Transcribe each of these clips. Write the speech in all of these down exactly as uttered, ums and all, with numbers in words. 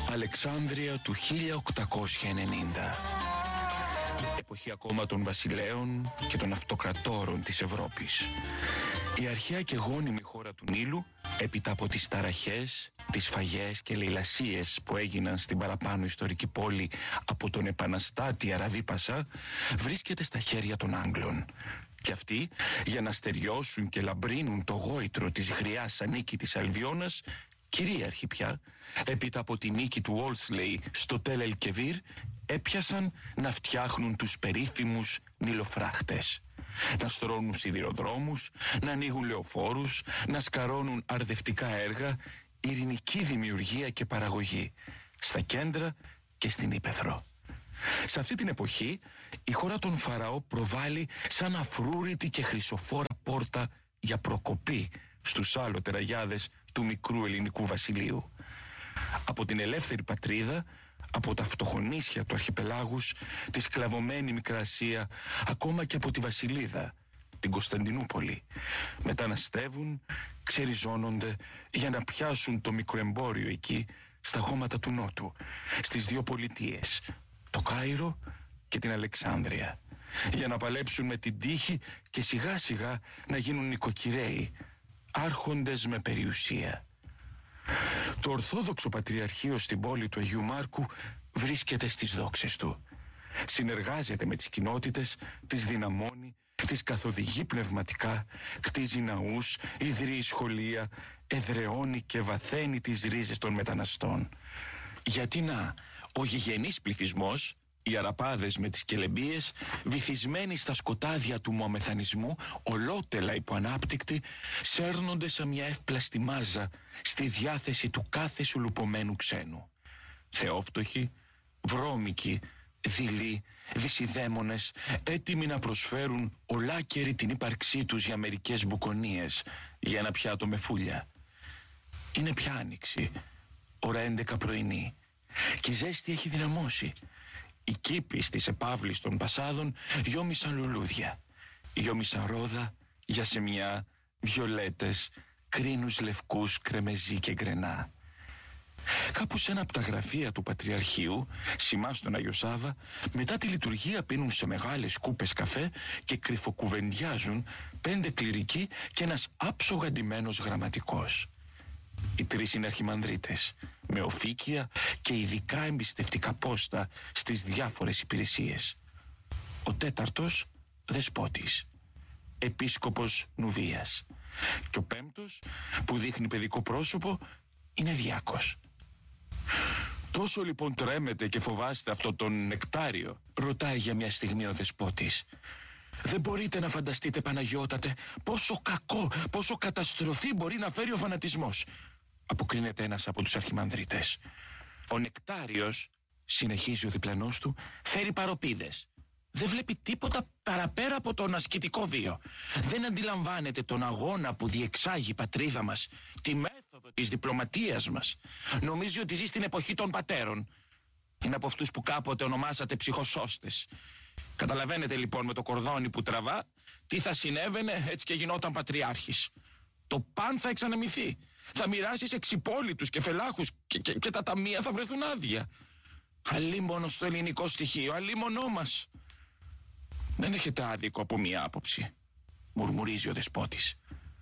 Αλεξάνδρεια του χίλια οκτακόσια ενενήντα. Εποχή ακόμα των βασιλέων και των αυτοκρατόρων της Ευρώπης. Η αρχαία και γόνιμη χώρα του Νείλου, έπειτα από τις ταραχές, τις φαγές και λαιλασίες που έγιναν στην παραπάνω ιστορική πόλη από τον επαναστάτη Αραβί Πασά, βρίσκεται στα χέρια των Άγγλων. Και αυτοί, για να στεριώσουν και λαμπρύνουν το γόητρο της γριάς ανίκητης Αλβιώνας, κυρίαρχοι πια, έπειτα από τη νίκη του Όλσλεϊ στο Τελ ελ Κεβίρ, έπιασαν να φτιάχνουν τους περίφημους νυλοφράχτες. Να στρώνουν σιδηροδρόμους, να ανοίγουν λεωφόρους, να σκαρώνουν αρδευτικά έργα, ειρηνική δημιουργία και παραγωγή, στα κέντρα και στην ύπαιθρο. Σε αυτή την εποχή, η χώρα των Φαραώ προβάλλει σαν αφρούρητη και χρυσοφόρα πόρτα για προκοπή στους άλλοτε ραγιάδες του μικρού ελληνικού βασιλείου. Από την ελεύθερη πατρίδα, από τα φτωχονήσια του αρχιπελάγους, τη σκλαβωμένη Μικρά Ασία, ακόμα και από τη Βασιλίδα, την Κωνσταντινούπολη, μεταναστεύουν, ξεριζώνονται για να πιάσουν το μικροεμπόριο εκεί, στα χώματα του Νότου, στις δύο πολιτείες, το Κάιρο και την Αλεξάνδρεια, για να παλέψουν με την τύχη και σιγά σιγά να γίνουν νοικοκυρέοι, άρχοντες με περιουσία. Το Ορθόδοξο Πατριαρχείο στην πόλη του Αγίου Μάρκου βρίσκεται στις δόξες του. Συνεργάζεται με τις κοινότητες, τις δυναμώνει, τις καθοδηγεί πνευματικά, κτίζει ναούς, ιδρύει σχολεία, εδραιώνει και βαθαίνει τις ρίζες των μεταναστών. Γιατί να, ο γηγενής πληθυσμός, οι Αραπάδες με τις κελεμπίες, βυθισμένοι στα σκοτάδια του μωαμεθανισμού, ολότελα υποανάπτυκτοι, σέρνονται σαν μια εύπλαστη μάζα στη διάθεση του κάθε σουλουπωμένου ξένου. Θεόφτωχοι, βρώμικοι, δειλοί, δυσιδαίμονες, έτοιμοι να προσφέρουν ολάκερη την ύπαρξή τους για μερικές μπουκονίες, για ένα πιάτο με φούλια. Είναι πια άνοιξη, ώρα έντεκα πρωινή, και η ζέστη έχει δυναμώσει. Οι κήποι στις επαύλεις των πασάδων γιόμισαν λουλούδια, γιόμισαν ρόδα, γιασεμιά, βιολέτες, κρίνους λευκούς, κρεμεζί και γκρενά. Κάπου σε ένα από τα γραφεία του Πατριαρχείου, σημά στον Άγιο Σάββα, μετά τη λειτουργία πίνουν σε μεγάλες κούπες καφέ και κρυφοκουβεντιάζουν πέντε κληρικοί και ένας άψογα ντυμένος γραμματικός. Οι τρεις είναι αρχιμανδρίτες, με οφίκια και ειδικά εμπιστευτικά πόστα στις διάφορες υπηρεσίες. Ο τέταρτος, δεσπότης, επίσκοπος Νουβίας. Και ο πέμπτος, που δείχνει παιδικό πρόσωπο, είναι διάκος. Τόσο λοιπόν τρέμετε και φοβάστε αυτό τον νεκτάριο, ρωτάει για μια στιγμή ο δεσπότης. Δεν μπορείτε να φανταστείτε, Παναγιώτατε, πόσο κακό, πόσο καταστροφή μπορεί να φέρει ο φανατισμός, αποκρίνεται ένας από τους αρχιμανδρίτες. Ο νεκτάριος, συνεχίζει ο διπλανός του, φέρει παροπίδες. Δεν βλέπει τίποτα παραπέρα από τον ασκητικό βίο. Δεν αντιλαμβάνεται τον αγώνα που διεξάγει η πατρίδα μας, τη μέθοδο της διπλωματίας μας. Νομίζει ότι ζει στην εποχή των πατέρων. Είναι από αυτούς που κάποτε ονομάσατε ψυχοσώστες. Καταλαβαίνετε λοιπόν με το κορδόνι που τραβά τι θα συνέβαινε έτσι και γινόταν πατριάρχης. Το παν θα εξανεμηθεί. Θα μοιράσει σε ξυπόλυτους και φελάχους και, και, και τα ταμεία θα βρεθούν άδεια. Αλίμονο στο ελληνικό στοιχείο, αλίμονό μας. Δεν έχετε άδικο από μία άποψη, μουρμουρίζει ο δεσπότης.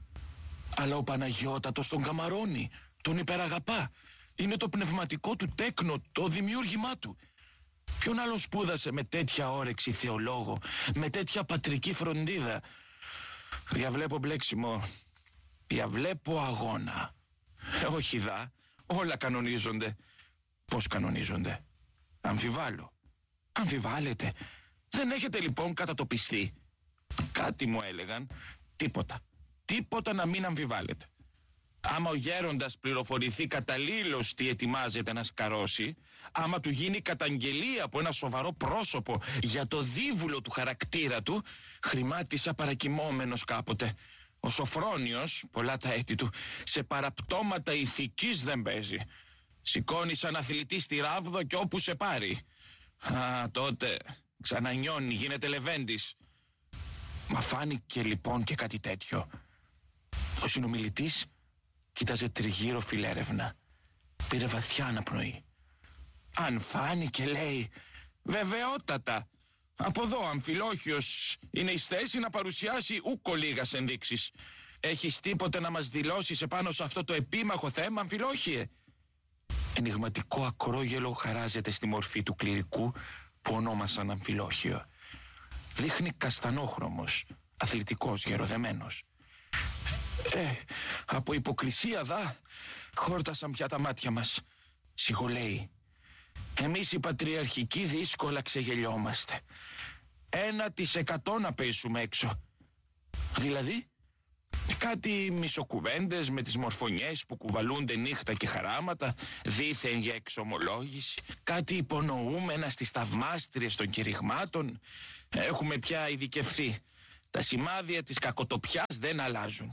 Αλλά ο Παναγιώτατος τον καμαρώνει, τον υπεραγαπά. Είναι το πνευματικό του τέκνο, το δημιούργημά του. Ποιον άλλον σπούδασε με τέτοια όρεξη θεολόγο, με τέτοια πατρική φροντίδα? Διαβλέπω μπλέξιμο, διαβλέπω αγώνα. Ε, όχι δα, όλα κανονίζονται. Πώς κανονίζονται? Αμφιβάλλω. Αμφιβάλλετε? Δεν έχετε λοιπόν κατατοπιστεί? Κάτι μου έλεγαν. Τίποτα. Τίποτα να μην αμφιβάλλετε. Άμα ο γέροντας πληροφορηθεί καταλήλως τι ετοιμάζεται να σκαρώσει, άμα του γίνει καταγγελία από ένα σοβαρό πρόσωπο για το δίβουλο του χαρακτήρα του, χρημάτισα παρακυμόμενος κάποτε. Ο Σοφρόνιος, πολλά τα έτη του, σε παραπτώματα ηθικής δεν παίζει. Σηκώνει σαν αθλητή στη ράβδο και όπου σε πάρει. Α, τότε ξανανιώνει, γίνεται λεβέντης. Μα φάνηκε λοιπόν και κάτι τέτοιο. Ο συνομιλητής κοίταζε τριγύρω φιλέρευνα. Πήρε βαθιά αναπνοή. Αν φάνηκε, λέει, βεβαιότατα. Από εδώ Αμφιλόχιος είναι εις θέση να παρουσιάσει ούκο λίγας ενδείξεις. Έχεις τίποτε να μας δηλώσεις επάνω σε αυτό το επίμαχο θέμα, Αμφιλόχιε? Ενιγματικό ακρόγελο χαράζεται στη μορφή του κληρικού που ονόμασαν Αμφιλόχιο. Δείχνει καστανόχρωμος, αθλητικός, γεροδεμένος. Ε, από υποκρισία δα, χόρτασαν πια τα μάτια μας. Σιγολέει. Εμείς οι πατριαρχικοί δύσκολα ξεγελιόμαστε. Ένα της εκατό να πέσουμε έξω. Δηλαδή, κάτι μισοκουβέντες με τις μορφωνιές που κουβαλούνται νύχτα και χαράματα, δήθεν για εξομολόγηση, κάτι υπονοούμενα στις θαυμάστριες των κηρυγμάτων. Έχουμε πια ειδικευθεί. Τα σημάδια της κακοτοπιάς δεν αλλάζουν.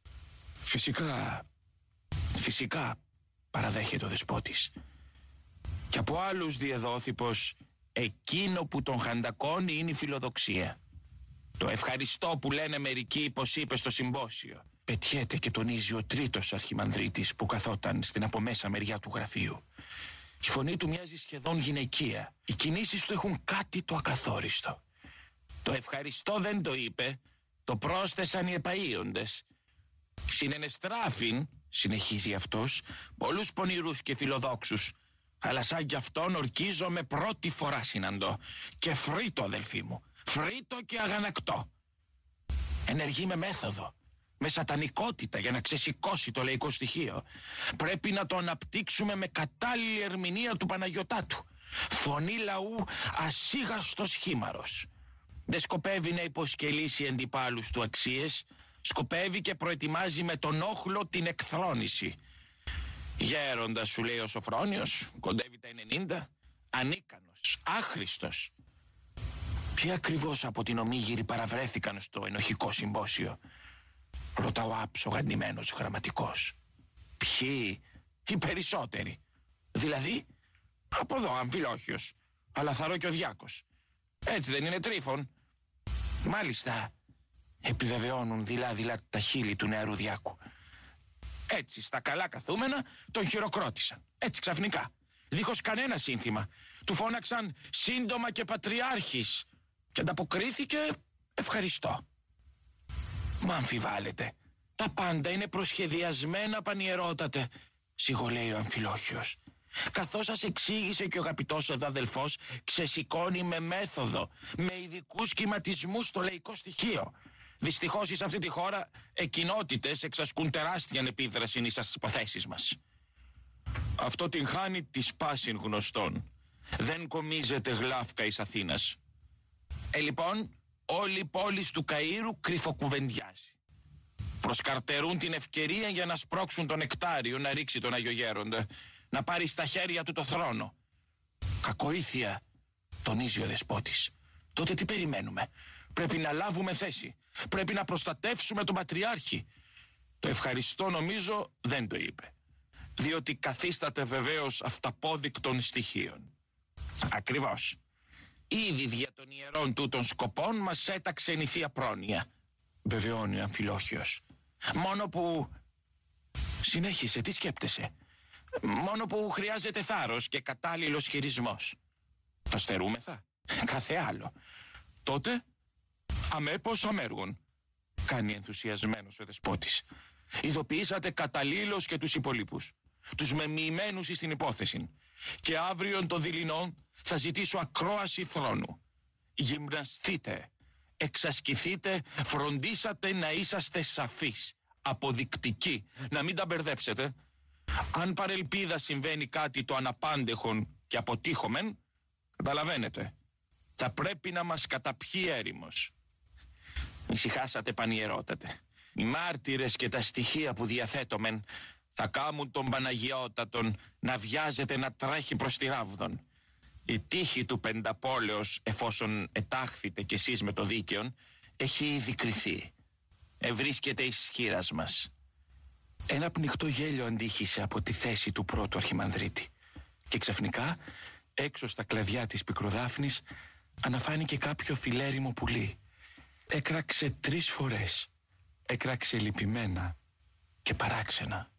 Φυσικά, φυσικά, παραδέχεται ο δεσπότης. Και από άλλους διεδόθη πως εκείνο που τον χαντακώνει είναι η φιλοδοξία. Το ευχαριστώ που λένε μερικοί πως είπε στο συμπόσιο. Πετιέται και τονίζει ο τρίτος αρχιμανδρίτης που καθόταν στην απομέσα μεριά του γραφείου. Η φωνή του μοιάζει σχεδόν γυναικεία. Οι κινήσεις του έχουν κάτι το ακαθόριστο. Το ευχαριστώ δεν το είπε, το πρόσθεσαν οι επαΐοντες. Συνενεστράφην, συνεχίζει αυτός, πολλούς πονηρούς και φιλοδόξους, αλλά σαν κι αυτόν ορκίζομαι πρώτη φορά συναντώ. Και φρύτω, αδελφοί μου, φρύτω και αγανακτώ. Ενεργεί με μέθοδο, με σατανικότητα για να ξεσηκώσει το λαϊκό στοιχείο. Πρέπει να το αναπτύξουμε με κατάλληλη ερμηνεία του Παναγιωτάτου. Φωνή λαού ασίγαστος χήμαρος. Δεν σκοπεύει να υποσκελίσει αντιπάλους του αξίες, σκοπεύει και προετοιμάζει με τον όχλο την εκθρόνηση. Γέροντας, σου λέει ο Σοφρόνιος, κοντεύει τα ενενήντα, ανίκανος, άχρηστος. Ποιοι ακριβώς από την ομίγυρη παραβρέθηκαν στο ενοχικό συμπόσιο? Ρωτά ο άψογαντημένος γραμματικός. Ποιοι? Οι περισσότεροι. Δηλαδή, από εδώ Αμφιλόχιος, αλλά θαρώ και ο Διάκος. Έτσι δεν είναι, Τρίφων? Μάλιστα, επιβεβαιώνουν δειλά-δειλά τα χείλη του νεαρού Διάκου. Έτσι, στα καλά καθούμενα, τον χειροκρότησαν. Έτσι ξαφνικά, δίχως κανένα σύνθημα. Του φώναξαν σύντομα και πατριάρχης και ανταποκρίθηκε ευχαριστώ. Μα αμφιβάλλετε, τα πάντα είναι προσχεδιασμένα, πανιερότατε, σιγολέει ο Αμφιλόχιος. Καθώς σας εξήγησε και ο αγαπητός εδώ αδελφός, ξεσηκώνει με μέθοδο, με ειδικούς σχηματισμούς το λαϊκό στοιχείο. Δυστυχώς σε αυτή τη χώρα εκκοινότητες εξασκούν τεράστια επίδραση εις στις υποθέσεις μας. Αυτό την χάνει της πάσιν γνωστών. Δεν κομίζεται γλάφκα εις Αθήνας. Ε, λοιπόν, όλη η πόλη του Καΐρου κρυφοκουβεντιάζει. Προσκαρτερούν την ευκαιρία για να σπρώξουν τον Νεκτάριο να ρίξει τον Άγιο Γέροντα, να πάρει στα χέρια του το θρόνο. Κακοήθεια, τονίζει ο δεσπότης. Τότε τι περιμένουμε? Πρέπει να λάβουμε θέση. Πρέπει να προστατεύσουμε τον Πατριάρχη. Το ευχαριστώ νομίζω δεν το είπε, διότι καθίσταται βεβαίως αυταπόδεικτων στοιχείων. Ακριβώς. Ήδη δια των ιερών τούτων σκοπών μας έταξε η Θεία Πρόνοια, βεβαιώνει ο Αμφιλόχιος. Μόνο που... Συνέχισε, τι σκέπτεσαι? Μόνο που χρειάζεται θάρρος και κατάλληλος χειρισμός. Το στερούμεθα? Κάθε άλλο. Τότε αμέπως αμέργων, κάνει ενθουσιασμένος ο δεσπότης. Ειδοποιήσατε καταλήλως και τους υπολείπους, τους μεμοιημένους στην υπόθεση, και αύριον το δειλινό θα ζητήσω ακρόαση θρόνου. Γυμναστείτε, εξασκηθείτε, φροντίσατε να είσαστε σαφείς, αποδεικτικοί, να μην τα μπερδέψετε. Αν παρελπίδα συμβαίνει κάτι το αναπάντεχον και αποτύχομεν, καταλαβαίνετε, θα πρέπει να μας καταπιεί έρημος. Ησυχάσατε, πανιερότατε. Οι μάρτυρες και τα στοιχεία που διαθέτομεν θα κάμουν τον Παναγιώτατον να βιάζεται να τρέχει προς τη ράβδον. Η τύχη του πενταπόλεως, εφόσον ετάχθητε κι εσείς με το δίκαιον, έχει ήδη κριθεί. Ευρίσκεται εις χείρας μας. Ένα πνιχτό γέλιο αντίχησε από τη θέση του πρώτου αρχιμανδρίτη και ξαφνικά, έξω στα κλαδιά της Πικροδάφνης, αναφάνηκε κάποιο φιλέριμο πουλί. Έκραξε τρεις φορές. Έκραξε λυπημένα και παράξενα.